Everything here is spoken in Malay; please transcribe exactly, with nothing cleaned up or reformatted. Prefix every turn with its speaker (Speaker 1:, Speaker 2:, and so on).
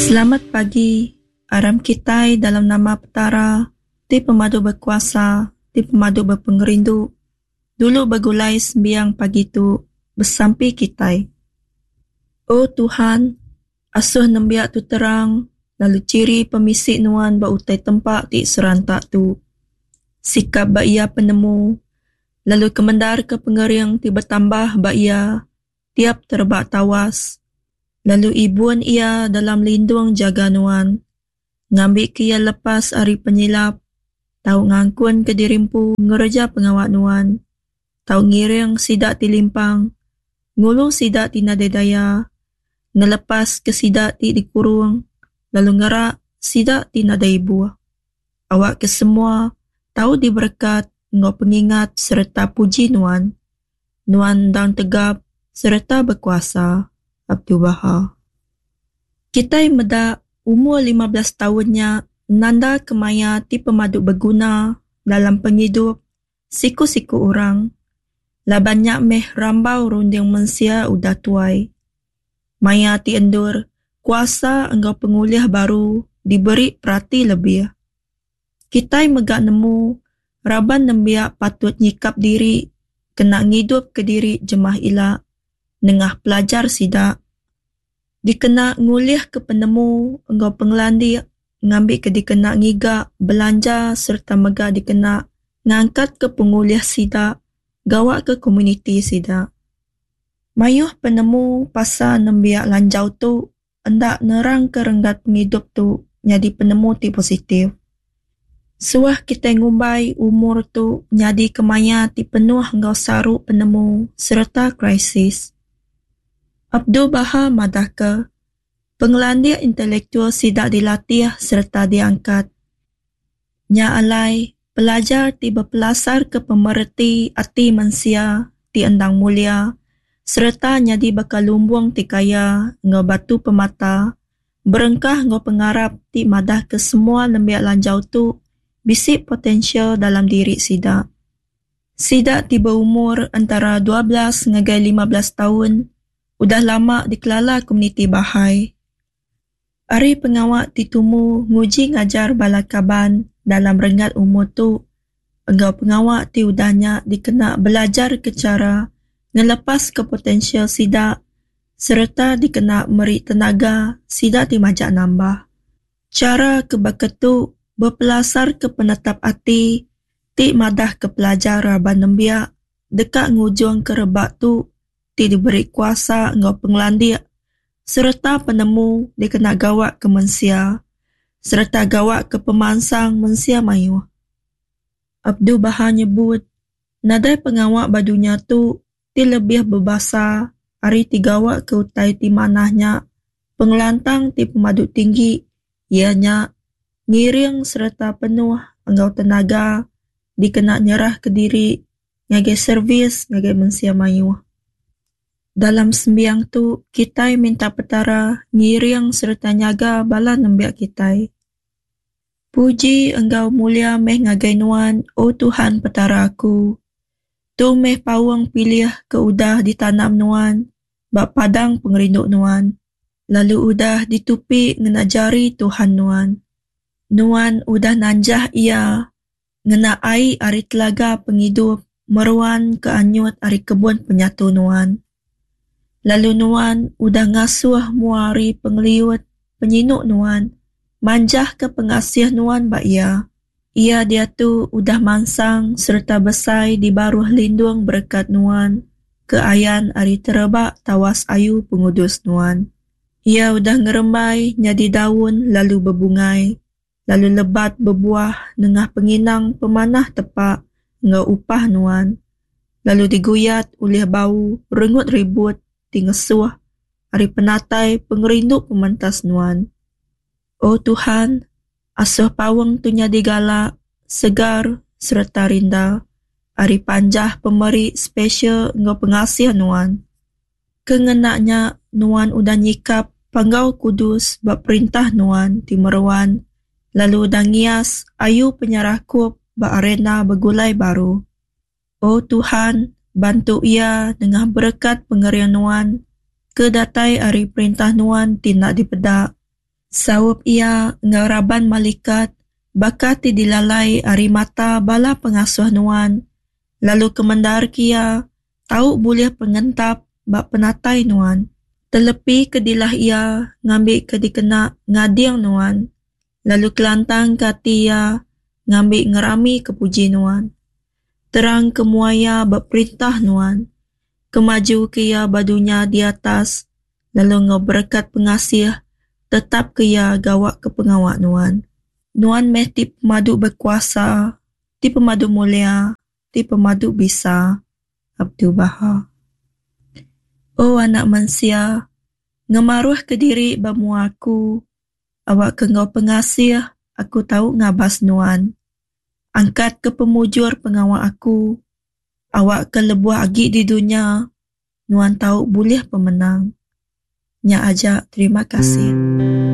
Speaker 1: Selamat pagi, aram kitai dalam nama petara, ti pemadu berkuasa, ti pemadu berpengerindu. Dulu begulai sembiang pagi tu, bersampi kitai. Oh Tuhan, asuh nembiak tu terang, lalu ciri pemisik nuan bautai tempat ti serantak tu. Sikap ba ia penemu, lalu kemendar ke pengering ti bertambah ba ia, tiap terbak tawas. Lalu ibuan ia dalam lindung jaga nuan. Ngambil kia lepas hari penyilap. Tahu ngangkun ke dirimpu ngereja pengawak nuan. Tahu ngiring sidak tilimpang. Ngulu sidak tinadedaya. Ngelepas ke sidak ti dikurung. Lalu ngerak sidak tinadai buah. Awak ke semua tahu diberkat ngau pengingat serta puji nuan. Nuan daun tegap serta berkuasa. Abdul Baha. Kitai meda umur lima belas tahunnya nanda kemaya ti pemadu berguna dalam penghidup siku-siku orang. La banyak meh rambau runding mensia udah tuai. Maya ti endur kuasa engkau penguliah baru diberi perhati lebih. Kitai megak nemu raban nembiak patut nyikap diri kena ngidup ke diri jemah ilak. Nengah pelajar sidak. Dikena nguliah ke penemu, engkau pengelandi, ngambil ke dikena ngigak, belanja serta megah dikena ngangkat ke penguliah sidak, gawak ke komuniti sidak. Mayuh penemu pasal nembiak lanjau tu, endak nerang ke renggat penghidup tu, nyadi penemu ti positif. Suah kita ngumbai umur tu, nyadi kemaya ti penuh engkau saru penemu serta krisis. Abdul Baha madaka, pengelandia intelektual sidak dilatih serta diangkat. Nya alai, pelajar ti berpelasar ke pemerhati ati manusia ti endang mulia, serta nyadi bakal lumbung ti kaya ngau batu pemata, berengkah ngau pengarap ti madah ke semua lembiak lanjau tu, bisik potensial dalam diri sidak. Sidak ti berumur antara dua belas ngagai lima belas tahun, udah lama dikelala komuniti Bahai. Ari pengawak titumu nguji ngajar balakaban dalam rengat umur tu. Engkau pengawak ti udahnya dikena belajar ke cara ngelepas ke potensial sidak serta dikena meri tenaga sidak ti majak nambah. Cara kebaketu berpelasar ke penetap hati ti madah ke pelajar raban nembiak dekat ngujung ke rebak tu ti diberi kuasa engkau pengelandi serta penemu dikena gawak ke mensia serta gawak ke pemansang mensia mayu. Abdul Baha nyebut nadai pengawak badunya tu ti lebih berbasa hari ti gawak ke utai ti manahnya pengelantang ti pemadu tinggi ianya ngiring serta penuh engkau tenaga dikena nyerah ke diri ngagai servis ngagai mensia mayu. Dalam sembiang tu, kitai minta petara, ngiring serta nyaga bala nembiak kitai. Puji engkau mulia meh ngagai nuan, oh Tuhan petara aku. Tu meh pawang pilih ke udah ditanam nuan, bak padang pengerinduk nuan. Lalu udah ditupi ngenajari Tuhan nuan. Nuan udah nanjah ia, ngena ai ari telaga penghidup, meruan ke anyut ari kebun penyatu nuan. Lalu nuan udah ngasuh muari pengliwet penyinuk nuan, manjah ke pengasih nuan ba ia. Ia dia tu udah mansang serta besai di baruh lindung berkat nuan, ke ayan ari terebak tawas ayu pengudus nuan. Ia udah ngerembai nyadi daun lalu berbungai, lalu lebat berbuah nengah penginang pemanah tepak ngau upah nuan. Lalu diguyat ulih bau rengut ribut tingesuh hari penatai pengerinduk pementas nuan. Oh Tuhan, asuh pawang tu nyadi galak, segar serta rinda, hari panjah pemeri spesial ngau pengasih nuan. Kengenaknya nuan udah nyikap panggau kudus bak perintah nuan timeruan, lalu udah ngias ayu penyarah kup bak arena begulai baru. Oh Tuhan, bantu ia dengan berkat pengerian nuan, kedatai ari perintah nuan tindak dipedak, Sawab ia ngaraban malaikat bakati dilalai ari mata bala pengasuh nuan. Lalu kemandar kia tahu boleh pengentap bak penatai nuan. Telepi kedilah ia ngambil kedikena ngadiang nuan. Lalu kelantang kati ia ngambil ngerami kepuji nuan. Terang kemuaya berperintah nuan. Kemaju kia badunya di atas. Lalu ngeberkat pengasih tetap kia gawak ke pengawak nuan. Nuan meh ti pemadu berkuasa, ti pemadu mulia, ti pemadu bisa. Abdul Baha. Oh anak manusia, ngemaruh ke diri bamu aku, awak ke ngau pengasih, aku tahu ngabas nuan. Angkat ke pemujur pengawak aku, awak ke lebuah agi di dunia, nuan tahu boleh pemenang. Nya aja, terima kasih.